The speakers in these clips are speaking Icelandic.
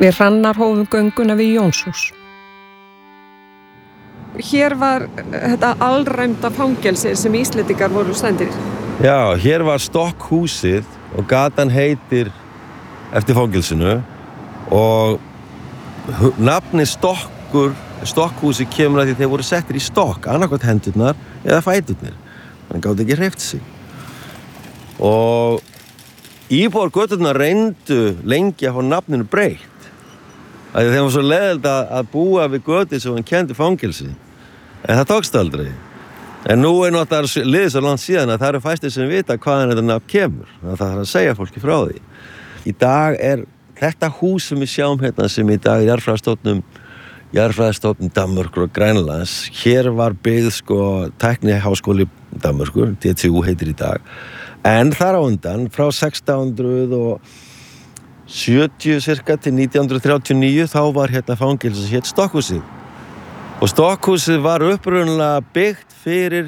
Við Hrannar hófum gönguna við Jónshús. Hér var þetta alræmda fangelsi sem Íslendingar voru stendir. Já, hér var Stokkhúsið og gatan heitir eftir fangelsinu og nafni Stokkhúsi kemur að því þeir voru settir í stokk, annarkvæmt hendurnar eða fæturnir. Þannig gátu ekki hreyft sig. Og íbúar göturnar reyndu lengi að fá nafninu breytt. Þeim var svo leiðilegt að búa við götur sem hann kenndi fangelsi. En það tókst aldrei. En nú náttúrulega liðið svo langt síðan að það eru fæstir sem vita hvaðan þetta nafn kemur. Það þarf að segja fólki frá því. Í dag er þetta hús sem við sjáum hérna sem í dag er jarðfræðistofnun Danmerkur og Grænlands. Hér var byggð tækniháskóli Danmerkur, DTU heitir í dag. En þar á undan, frá 1670 cirka til 1939, þá var hérna fangelsi sem hét Stokkhúsið. Og Stokkhúsið var upprunalega byggt fyrir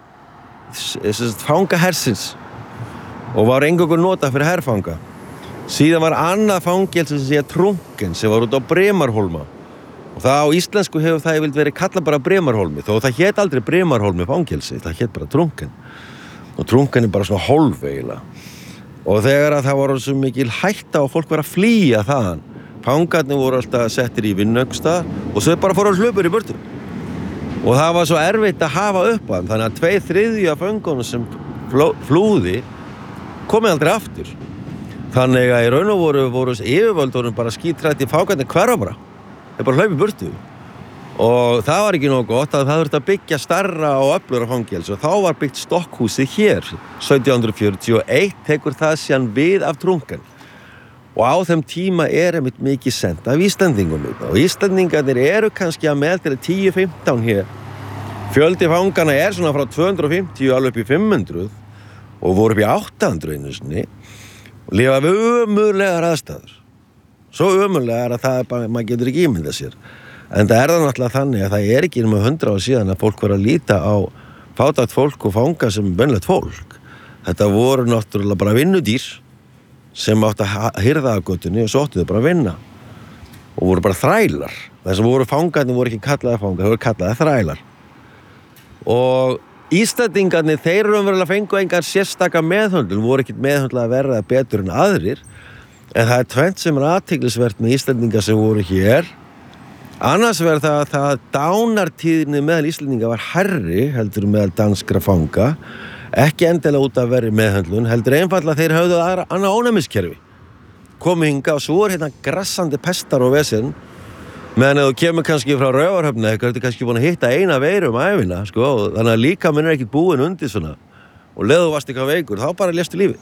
fangahersins og var eingöngu notað fyrir herfanga. Síðan var annað fangelsi sem hét Trunken sem var út á Bremarhólma. Og það á íslensku hefur það yfirleitt verið kallað bara Bremarhólmi, þó það hét aldrei Bremarhólmi fangelsi, það hét bara Trunken. Og Trunken er bara svona hólf eiginlega. Og þegar það var svo mikil hætta og fólk var að flýja þaðan, fangarnir voru alltaf settir í vinnuöngstað og svo bara fóru að hlupur í burtu. Og það var svo erfitt að hafa upp hann, þannig að 2/3 af föngunum sem flúði komið aldrei aftur. Þannig að í raun og voru yfirvöld bara skítrætt í fangarnir hverfa bara. Þeir bara hlaupi í burtu. Og það var ekki nógu gott að það þurfti að byggja stærra og öflugra fangelsi og þá var byggt Stokkhúsið hér. 1741 tekur það síðan við af Trunken. Og á þeim tíma einmitt mikið sent af Íslendingum. Og Íslendingarnir eru kannski að meðal 10-15 hér. Fjöldi fangana svona frá 250 alveg upp í 500 og voru upp í 800 einu sinni og lifa við ömurlegar aðstæður. Svo ömurlegar að það bara, maður getur ekki ímyndað sér. En það er náttúrulega þannig að það er ekki um 100 ár síðan að fólk var að líta á fátækt fólk og fanga sem venjulegt fólk. Þetta voru náttúrulega bara vinnudýr sem átt að hirða af götunni og svo áttu þau bara að vinna. Og voru bara þrælar. Þess að voru fangarnir voru ekki kallaði fangar, þau voru kallaði þrælar. Og Íslendingarnir, þeir raunverulega fengu engar sérstaka meðhöndlun, voru ekkert meðhöndlað að verða betur en aðrir. En það er tvennt sem er athyglisvert með Íslendingar sem voru hér. Annars verður það að dánartíðinni meðal Íslendinga var hærri heldur meðal danskra fanga, ekki endilega út af verri meðhöndlun, heldur einfaldlega þeir höfðu annað ónæmiskerfi. Komu hingað og svo hérna grassandi pestar og vesen, meðan ef þú kemur kannski frá Raufarhöfn eitthvað, ertu kannski búin að hitta eina veiru ævina, þannig að líkaminn er ekki búinn undir svona, og leðu varst eitthvað veikur, þá bara léstu lífið.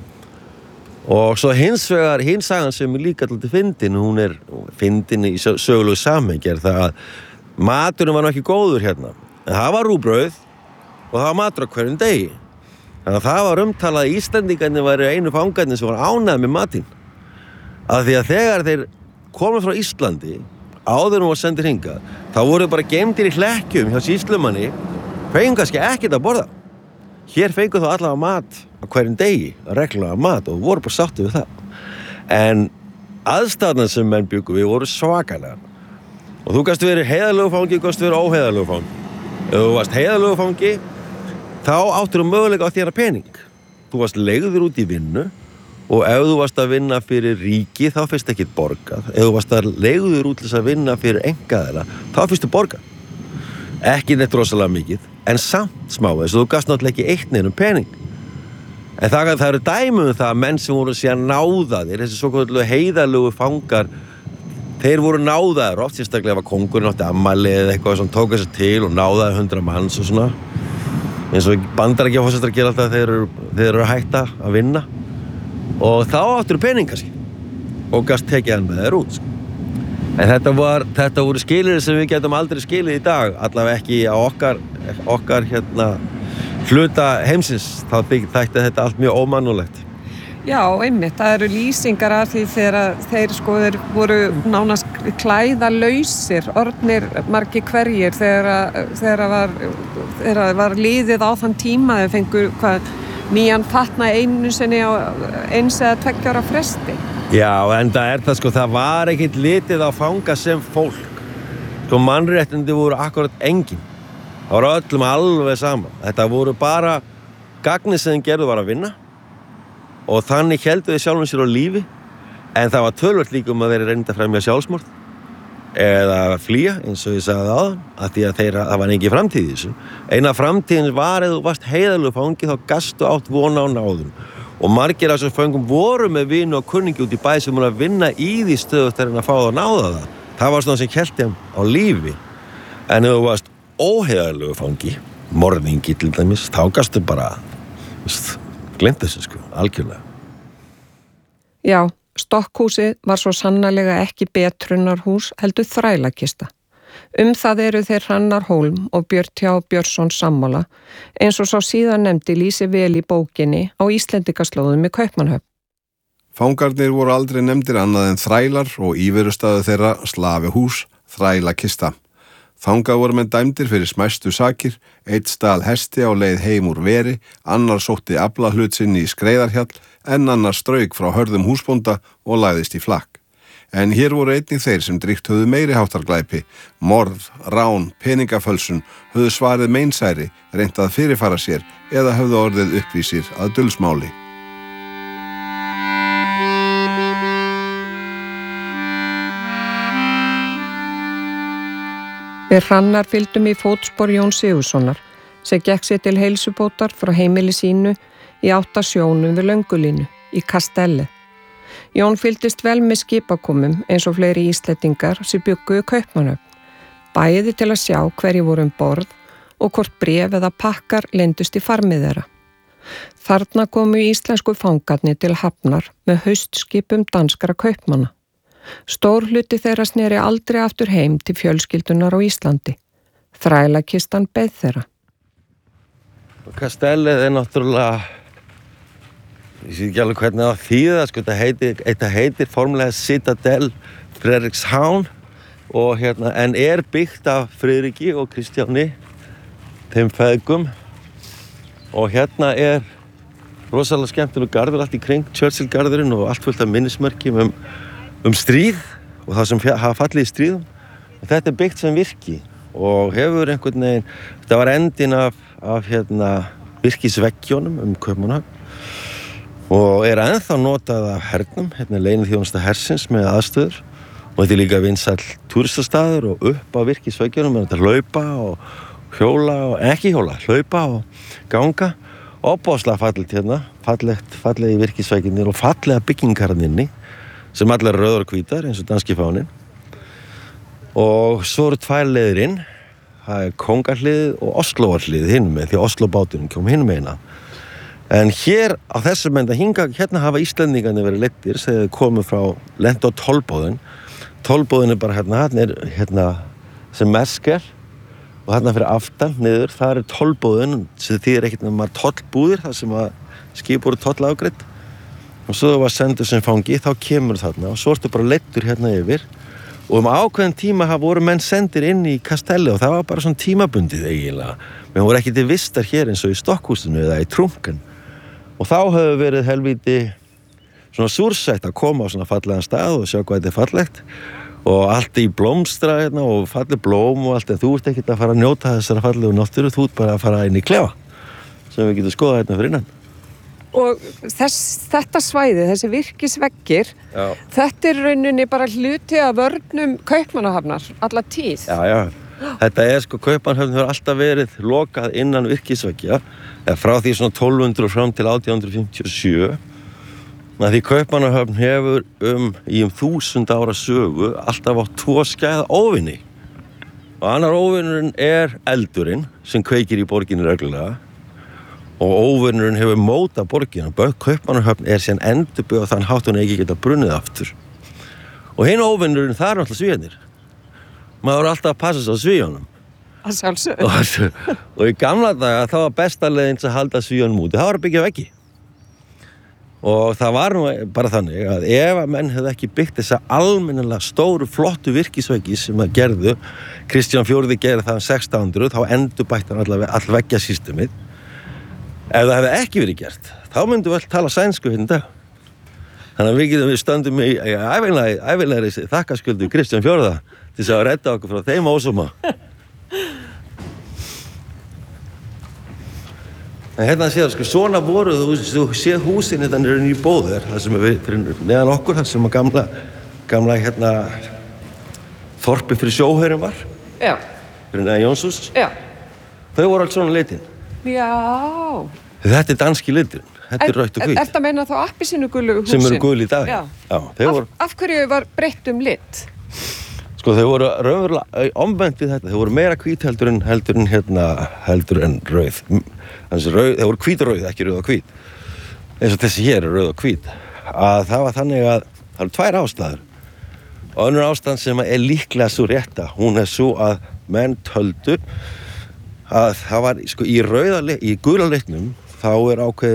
Og svo hins vegar, hins sagan sem er líka alltaf fyndin, hún er fyndin í sögulegu samhengi, það að maturinn var ekki góður hérna. En það var rúgbrauð og það var matur á hverjum degi. Þannig að það var umtalað að Íslendingarnir væru einu fangarnir sem var ánægð með matinn. Af því að þegar þeir komu frá Íslandi, áður og sendir hingað, þá voru bara geymdir í hlekkjum hjá sýslumanni, fengum kannski ekkert að borða. Hér fengum þá allavega mat á hverjum degi, reglulega mat og voru bara sáttið við það. En aðstæðurnar sem menn bjuggu við voru svakalega. Og þú gast verið heiðarlegu fangi, þú gast verið óheiðarlegu fangi. Ef þú varst heiðarlegu fangi, þá áttur þú möguleika á þér pening. Þú varst leigður út í vinnu og ef þú varst að vinna fyrir ríki, þá fyrst ekkert borgað. Ef þú varst að leigður út til þess að vinna fyrir einkaaðila, þá fyrstu borgað. Ekki neitt rosalega mikið, en samt smá, þess að þú gast náttúrulega ekki eitt neinum pening. En það eru dæmi það að menn sem voru síðan náðaðir, þessi svoköldu heiðarlegu fangar, þeir voru náðaðir, oft sérstaklega ef að kóngurinn átti afmæli eða eitthvað sem tók þessu til og náðaði 100 manns og svona. Eins og Bandaríkjaforsætar gera alltaf þeir eru að hætta að vinna. Og þá áttur pening kannski og gast tekið hann með þeir út. En þetta voru skilyrði sem við getum aldrei skilið í dag, allavega ekki á okkar hluta heimsins, þá þætti þetta allt mjög ómannúðlegt. Já, einmitt, það eru lýsingar af því þegar þeir voru nánast klæðalausir, orðnir margir hverjir þegar var liðið á þann tíma, þeir fengu nýjan fatnað einu sinni á 1 eða 2 ára fresti. Já, en það var ekkert litið á fanga sem fólk. Sko mannréttindi voru akkurat engin. Það voru öllum alveg sama. Þetta voru bara gagnið sem þeim gerðu var að vinna og þannig héldu þeir sjálfum sér á lífi, en það var töluvert líka að þeir reyndu að fremja sjálfsmorð eða flýja, eins og ég sagði áðan, af því að það var engin framtíð í þessu. Eina framtíðin var ef þú varst heiðarlegur fangi þá gastu átt vona á náðum. Og margir af þessum föngum voru með vini og kunningi út í bæ sem voru að vinna í því stöðugt en að fá það að náða það. Það var svona sem hélt þeim á lífi. En ef þú varst óheiðarlegur fangi, morðingi til dæmis, þá gastu bara, glemt þessu sko, algjörlega. Já, Stokkhúsið var svo sannarlega ekki betrunarhús heldur þrælakista. Það eru þeir Hrannar Hólm og Björn Tjá Björnsson sammála, eins og sá síðan nefndi lýsi vel í bókinni á Íslendingaslóðum í Kaupmannahöfn. Fangarnir voru aldrei nefndir annað en þrælar og íverustaðu þeirra slafihús, þrælakista. Þangað voru menn dæmdir fyrir smæstu sakir, einn stal hesti á leið heim úr veri, annar sótti aflahlut sinn í Skreiðarhjall, en annar strauk frá hörðum húsbónda og lagðist í flakk. En hér voru einnig þeir sem dríkt höfðu meiri háttarglæpi, morð, rán, peningafölsun, höfðu svarið meinsæri, reynt að fyrirfara sér eða höfðu orðið uppvísir að dulsmáli. Við Hrannar fylgdum í fótspor Jón Sigurðssonar sem gekk sér til heilsubótar frá heimili sínu í 8 sjónum við Löngulínu í Kastelli. Jón fylgdist vel með skipakomum eins og fleiri Íslendingar sem bjuggu í Kaupmannahöfn, bæði til að sjá hverju voru borð og hvort bréf eða pakkar leyndust í farmið þeirra. Þarna komu íslensku fangarnir til Hafnar með haustskipum danskra kaupmanna. Stór hluti þeirra sneri aldrei aftur heim til fjölskyldunar á Íslandi. Þrælakistan beið þeirra. Kastellið náttúrulega, ég sé ekki alveg hvernig það þýða, sko, þetta heitir formulega Citadel Frederikshavn og en byggt af Friðriki og Kristjáni, þeim feðgum, og rosalega skemmtilegur garður allt í kring, Churchill-garðurinn og allt fullt af minnismerkjum stríð og það sem hafa fallið í stríðum. Og þetta byggt sem virki og hefur einhvern veginn, þetta var endin af virkisveggjónum Kaupmannahöfn og ennþá notað af hernum, leyniþjónusta hersins með aðstöður og þetta líka vinsæll túristastaður og upp á virkisveggjónum með þetta hlaupa og hjóla og ekki hjóla, hlaupa og ganga. Óbáslega fallegt í virkisvegginir og fallega byggingarninni sem allar rauðar og hvítar eins og danski fáninn. Og svo eru 2 leiðir inn, það Kóngarhliðið og Osloarhliðið hinum með, því Oslobáturinn kom hinum eina. En hér á þessum enda hérna hafa Íslendingarnir verið leiddir þegar þeir komu frá lent á tollbóðin. Tollbóðin bara hérna sem mersker og hérna fyrir aftan niður, það tollbóðin sem þýðir ekkert nema tollbúðir, það sem að skip voru tollafgreidd. Og svo það var sendur sem fangi, þá kemur þarna og svo ertu bara leiddur hérna yfir og ákveðin tíma voru menn sendir inn í Kastelli og það var bara svona tímabundið eiginlega. Menn voru ekki til vistar hér eins og í Stokkhúsinu eða í Trunken. Og þá hefur verið helvíti svona súrsætt að koma á svona fallegan stað og sjá hvað þetta fallegt og allt í blómstra og falleg blóm og allt, en þú ert ekkert að fara að njóta þessara fallegu náttúru, þú ert bara að fara inn í klefa sem við getum skoðað hérna fyrir innan. Og þetta svæði, þessi virkisveggir, þetta rauninni bara hluti af vörnum Kaupmannahafnar, alla tíð. Já. Þetta Kaupmannahöfn hefur alltaf verið lokað innan virkisveggja, frá því svona 1200 fram til 1857. Því Kaupmannahöfn hefur í 1000 ára sögu alltaf átt 2 skæða óvini. Og annar óvinurinn eldurinn sem kveikir í borginni reglulega. Og óvinnurinn hefur mótað borgina. Kaupmannahöfn síðan endurbyggð á þann hátt hún ekki geta brunnið aftur. Og hinn óvinnurinn, það náttúrulega Svíarnir. Maður alltaf að passa sig á Svíunum. Að sjálfsögðu. Og í gamla daga þá var besta leiðin að halda Svíunum úti. Það var að byggja veggi. Og það var nú bara þannig að ef að menn hefði ekki byggt þessa almennilega stóru, flottu virkisveggi sem að gerðu, Kristján IV gerði það 1600, þá endurbætti hann all veggjarsystemið. Ef það hefði ekki verið gert, þá myndum við öll tala sænsku hérna í dag. Þannig að við stöndum í ævinlegri þakkarskjöldu Kristján IV til þess að redda okkur frá þeim ósóma. En hérna séð, sko, svona voru þú séð húsin hérna niður í Bóðir, það sem við fyrir neðan okkur, það sem að gamla hérna þorpi fyrir sjóherinn var. Já. Fyrir neðan Jónshús. Já. Þau voru alls svona litin. Já. Þetta danski liturinn. Þetta rautt og hvít. Ertu að meina þá appelsínugulu húsin? Sem eru gul í dag. Já. Voru... Af hverju var breytt lit? Sko, þau voru raunverulega omvendt við þetta. Þau voru meira hvít heldur en rauð. Þau voru hvítrauð, ekki rauð og hvít. Eins og þessi hér er rauð og hvít. Að það var þannig að það eru 2 ástæður. Og önnur ástæðan sem er líklega svo rétta, hún er svo að menn töldu að það var, sko, í gula litnum þá er ákveðið